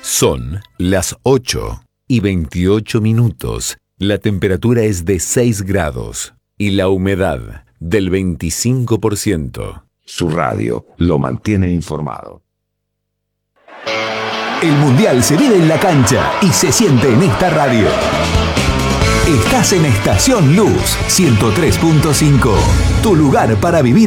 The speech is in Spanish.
Son las 8:28. La temperatura es de 6 grados y la humedad del 25%. Su radio lo mantiene informado. El Mundial se vive en la cancha y se siente en esta radio. Estás en Estación Luz 103.5, tu lugar para vivir